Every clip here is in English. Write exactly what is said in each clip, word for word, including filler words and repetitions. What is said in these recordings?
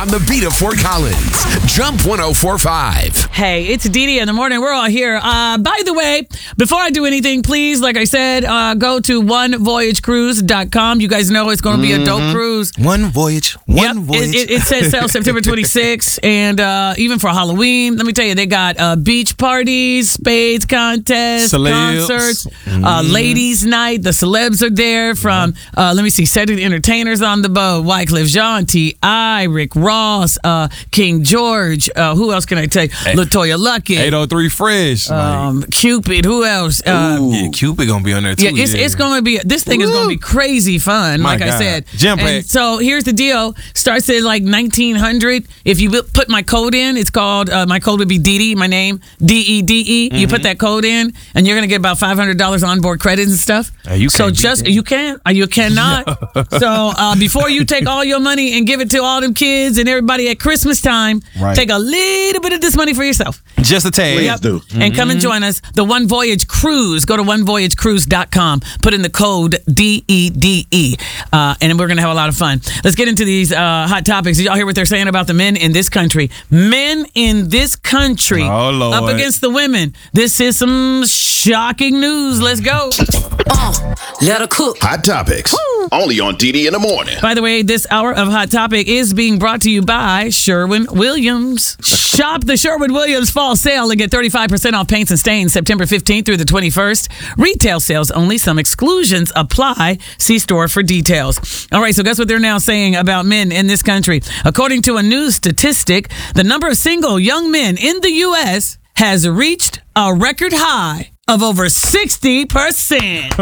on the beat of Fort Collins. Jump one oh four point five. Hey, it's Dee Dee in the morning. We're all here. Uh, by the way, before I do anything, please, like I said, uh, go to one voyage cruise dot com. You guys know it's going to be a dope cruise. One voyage. One yep. voyage. It, it, it says sale September twenty-sixth. And uh, even for Halloween, let me tell you, they got uh, beach parties, spades contests, Celebs. concerts, Mm-hmm. uh, ladies' night. The celebs are there from, uh, let me see, Cedric the Entertainer's on the boat, Wycliffe Jean, T I, Rick Ross, uh, King George. Uh, who else can I tell you? LaToya Luckett. eight oh three Fresh. Um, Cupid. Who else? Uh, Ooh, yeah, Cupid gonna be on there too. yeah, it's yeah. it's gonna be this thing is gonna be crazy fun. My like I God. said, Jam pack. And so here's the deal: starts at like nineteen hundred. If you put my code in, it's called uh, my code would be Dee Dee. My name D E D E. You put that code in, and you're gonna get about five hundred dollars onboard credits and stuff. Uh, you so can't beat just that. you can or you cannot. So uh, before you take all your money and give it to all them kids and everybody at Christmas time, Right. take a little bit of this money for yourself. Just a tag. Yep. And come and join us. The One Voyage Cruise. Go to one voyage cruise dot com. Put in the code D E D E. Uh, and we're going to have a lot of fun. Let's get into these uh, hot topics. Did y'all hear what they're saying about the men in this country? Men in this country Oh, Lord. up against the women. This is some shocking news. Let's go. Uh, let her cook. Hot Topics. Only on Dee Dee in the morning. By the way, this hour of Hot Topic is being brought to you by Sherwin-Williams. Shop the Sherwin-Williams fall sale and get thirty-five percent off paints and stains September fifteenth through the twenty-first. Retail sales only. Some exclusions apply. See store for details. All right, so guess what they're now saying about men in this country? According to a new statistic, the number of single young men in the U S has reached a record high of over sixty percent.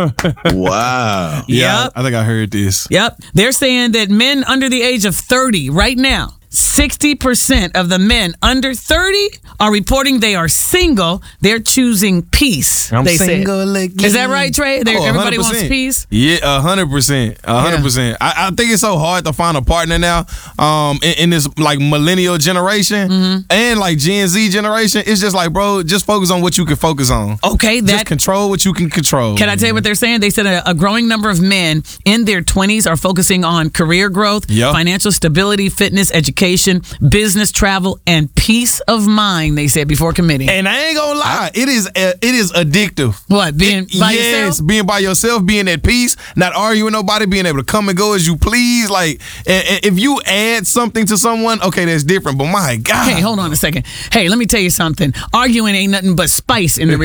Wow. Yeah, Yep. I think I heard this. Yep. They're saying that men under the age of thirty right now, sixty percent of the men under thirty are reporting they are single. They're choosing peace. I'm they single said. again. Is that right, Trey? They're- Oh, everybody wants one hundred percent. peace? Yeah, a hundred percent, a hundred percent. I I think it's so hard to find a partner now, um, in, in this like millennial generation Mm-hmm. and like Gen Z generation. It's just like, bro, just focus on what you can focus on. Okay, Just that control what you can control. Can I tell you what they're saying? They said a, a growing number of men in their twenties are focusing on career growth, Yep. financial stability, fitness, education, business, travel, and peace of mind, they said, before committing. And I ain't gonna lie, it is uh, it is addictive. What, being by yes, yourself? being by yourself, being at peace, not arguing with nobody, being able to come and go as you please. Like, and, and if you add something to someone, okay, that's different. But my God, Hey, hold on a second. Hey, let me tell you something. Arguing ain't nothing but spice in the